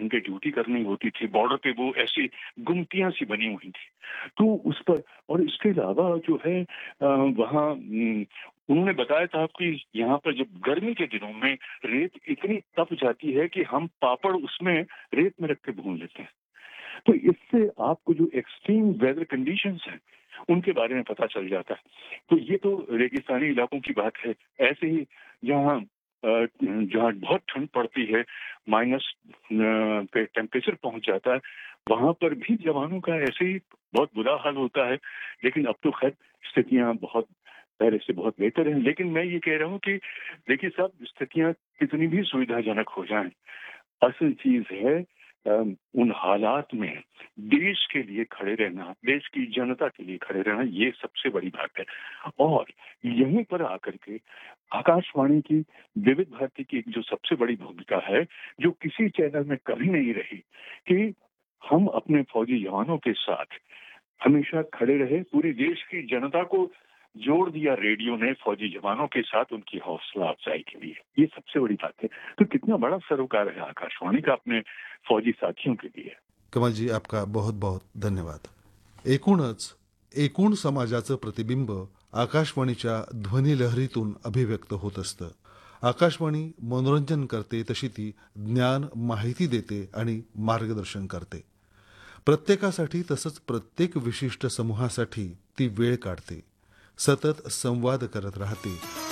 घंटे ड्यूटी करनी होती थी। बॉर्डर पे वो ऐसी गुमटियां सी बनी हुई थी। तो उस पर, और इसके अलावा जो है वहाँ उन्होंने बताया था कि यहाँ पर जब गर्मी के दिनों में रेत इतनी तप जाती है कि हम पापड़ उसमें रेत में रख के भून लेते हैं। तो इससे आपको जो एक्सट्रीम वेदर कंडीशंस हैं उनके बारे में पता चल जाता है। तो ये तो रेगिस्तानी इलाकों की बात है। ऐसे ही जहाँ जहाँ बहुत ठंड पड़ती है, माइनस पे टेम्परेचर पहुंच जाता है, वहां पर भी जवानों का ऐसे ही बहुत बुरा हाल होता है। लेकिन अब तो खैर स्थितियां बहुत पहले से बहुत बेहतर हैं। लेकिन मैं ये कह रहा हूँ कि देखिए साहब, स्थितियां कितनी भी सुविधाजनक हो जाएं, असल चीज है उन हालात में देश के लिए खड़े रहना, देश की जनता के लिए खड़े रहना, ये सबसे बड़ी बात है। और यहीं पर आकर के आकाशवाणी की, विविध भारती की जो सबसे बड़ी भूमिका है, जो किसी चैनल में कभी नहीं रही, कि हम अपने फौजी जवानों के साथ हमेशा खड़े रहे। पूरी देश की जनता को जोड़ दिया रेडियो ने फौजी जवानों के साथ उनकी हौसला अफजाई के लिए। ये सबसे बड़ी बात है। तो कितना बड़ा सरोकार है आकाशवाणी का अपने फौजी साथियों के लिए। कमलजी, आपका बहुत बहुत धन्यवाद. एकूण समाजाचं प्रतिबिंब आकाशवाणीच्या ध्वनिलहरीतून अभिव्यक्त होत असतं. आकाशवाणी मनोरंजन करते, तशी ती ज्ञान, माहिती देते आणि मार्गदर्शन करते. प्रत्येकासाठी तसंच प्रत्येक विशिष्ट समूहासाठी ती वेळ काढते, सतत संवाद करत राहते